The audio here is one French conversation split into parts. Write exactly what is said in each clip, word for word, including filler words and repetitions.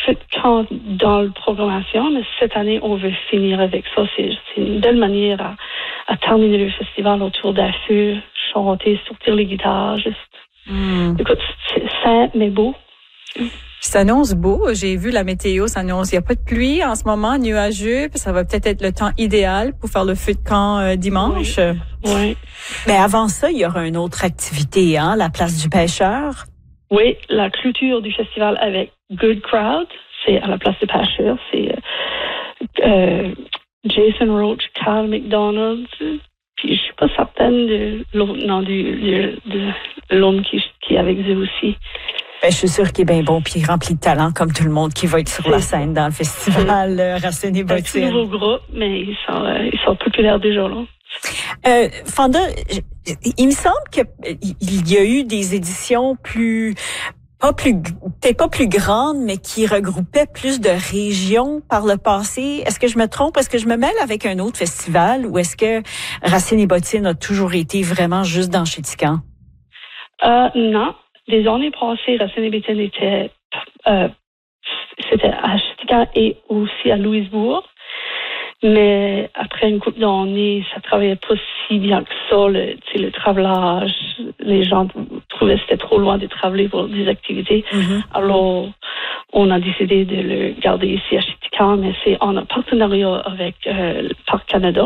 feu de camp dans la programmation, mais cette année, on veut finir avec ça. C'est, c'est une belle manière à, à terminer le festival autour d'un feu, chanter, sortir les guitares, juste. Mm. Écoute, c'est simple, mais beau. Ça s'annonce beau. J'ai vu la météo s'annonce. Il n'y a pas de pluie en ce moment, nuageux. Puis ça va peut-être être le temps idéal pour faire le feu de camp euh, dimanche. Oui. oui. Mais avant ça, il y aura une autre activité, hein, la place du pêcheur. Oui, la clôture du festival avec Good Crowd. C'est à la place du pêcheur. C'est euh, Jason Roach, Carl McDonald. Puis je suis pas certaine de l'autre, non, du, de, de l'homme qui, qui est avec eux aussi. Ben, je suis sûre qu'il est bien bon puis rempli de talent comme tout le monde qui va être sur la scène dans le festival euh, Racine et Bottine. C'est un nouveau groupe, mais ils sont, euh, ils sont populaires déjà là. Euh, Fanda, il me semble qu'il y a eu des éditions plus, pas plus, peut-être pas plus grandes, mais qui regroupaient plus de régions par le passé. Est-ce que je me trompe? Est-ce que je me mêle avec un autre festival ou est-ce que Racine et Bottine a toujours été vraiment juste dans Chéticamp? Euh, non. Les années passées, Racine et Bottine était, euh, c'était à Chéticamp et aussi à Louisbourg. Mais après une couple d'années, ça travaillait pas si bien que ça. Le, le travaillage, les gens trouvaient que c'était trop loin de travailler pour des activités. Mm-hmm. Alors, on a décidé de le garder ici à Chéticamp, mais c'est en partenariat avec euh, le Parc Canada.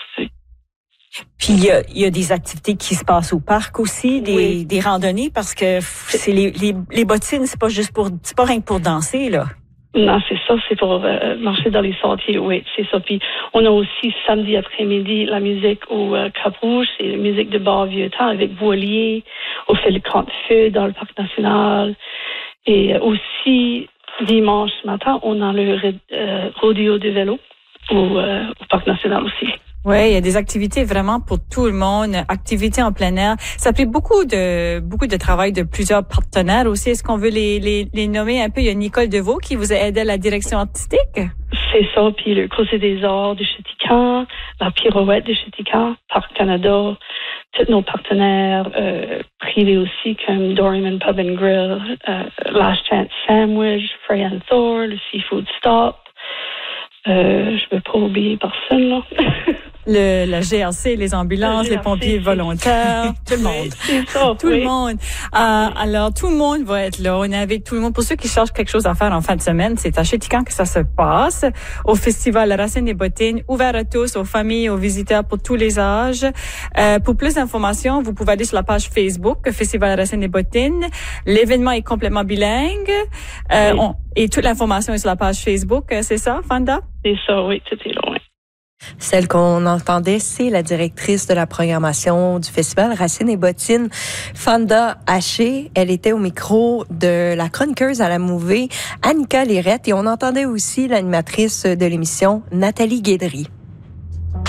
Puis il y a, y a des activités qui se passent au parc aussi, des, oui. des randonnées, parce que c'est les, les, les bottines, c'est pas juste pour, c'est pas rien que pour danser, là. Non, c'est ça, c'est pour euh, marcher dans les sentiers, oui, c'est ça. Puis on a aussi samedi après-midi la musique au euh, Cap-Rouge, c'est la musique de bar vieux temps avec voilier, on fait le camp de feu dans le parc national. Et euh, aussi, dimanche matin, on a le euh, rodéo de vélo au, euh, au parc national aussi. Oui, il y a des activités vraiment pour tout le monde, activités en plein air. Ça fait beaucoup de beaucoup de travail de plusieurs partenaires aussi. Est-ce qu'on veut les, les, les nommer un peu? Il y a Nicole Deveau qui vous a aidé à la direction artistique. C'est ça, puis le Creuset des Arts de Chéticamp, la Pirouette de Chéticamp, Parc Canada, tous nos partenaires euh, privés aussi comme Doryman Pub and Grill, euh, Last Chance Sandwich, Frey and Thor, le Seafood Stop. Euh, je ne vais pas oublier personne, là. Le, la G R C, les ambulances, G R C, les pompiers volontaires, tout le monde. C'est ça, tout oui. le monde. Euh, alors, tout le monde va être là. On est avec tout le monde. Pour ceux qui cherchent quelque chose à faire en fin de semaine, c'est à Chéticamp que ça se passe. Au festival Racine et Bottine, ouvert à tous, aux familles, aux visiteurs pour tous les âges. Euh, pour plus d'informations, vous pouvez aller sur la page Facebook, Festival Racine et Bottine. L'événement est complètement bilingue. Euh, oui. on, et toute l'information est sur la page Facebook. C'est ça, Fanda? C'est ça, oui, tout est là, oui. Celle qu'on entendait, c'est la directrice de la programmation du festival Racine et Bottine, Fanda Haché. Elle était au micro de la chroniqueuse à la mouvée, Annika Lérette, et on entendait aussi l'animatrice de l'émission, Nathalie Guédry.